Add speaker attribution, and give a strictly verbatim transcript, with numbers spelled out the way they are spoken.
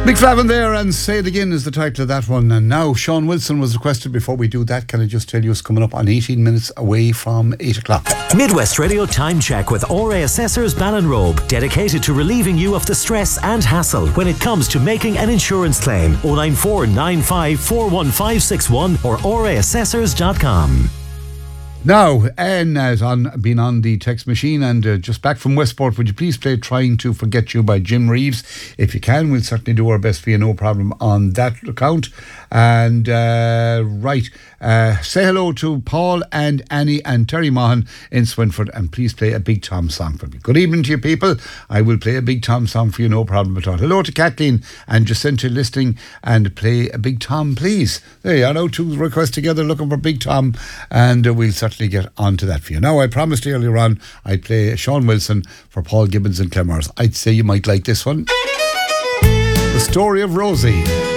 Speaker 1: Mick Flavin there, and Say It Again is the title of that one. And now Sean Wilson was requested. Before we do that, can I just tell you it's coming up on eighteen minutes away from eight o'clock.
Speaker 2: Midwest Radio Time Check with R A Assessors Ballinrobe, dedicated to relieving you of the stress and hassle when it comes to making an insurance claim. oh nine four nine five four one five six one or r a assessors dot com.
Speaker 1: Now, Anne has on, been on the text machine and uh, just back from Westport. Would you please play Trying to Forget You by Jim Reeves? If you can, we'll certainly do our best for you, no problem on that account. And, uh, right, uh, say hello to Paul and Annie and Terry Mahan in Swinford, and please play a Big Tom song for me. Good evening to you people. I will play a Big Tom song for you, no problem at all. Hello to Kathleen and Jacinta listening, and play a Big Tom, please. There you are, now two requests together looking for Big Tom, and uh, we'll certainly get on to that for you. Now, I promised earlier on I'd play Sean Wilson for Paul Gibbons and Clemmers. I'd say you might like this one. The Story of Rosie.